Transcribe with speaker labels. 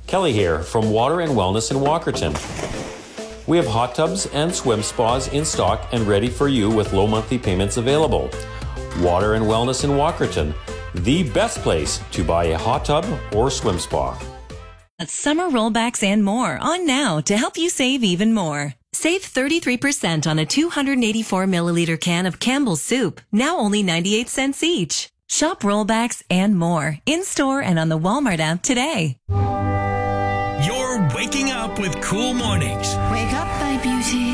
Speaker 1: Kelly here from Water and Wellness in Walkerton. We have hot tubs and swim spas in stock and ready for you with low monthly payments available. Water and Wellness in Walkerton, the best place to buy a hot tub or swim spa.
Speaker 2: Summer rollbacks and more on now to help you save even more. Save 33% on a 284 milliliter can of Campbell's soup, now only 98 cents each. Shop rollbacks and more in-store and on the Walmart app today.
Speaker 3: You're waking up with Cool Mornings.
Speaker 4: Wake up, my beauty.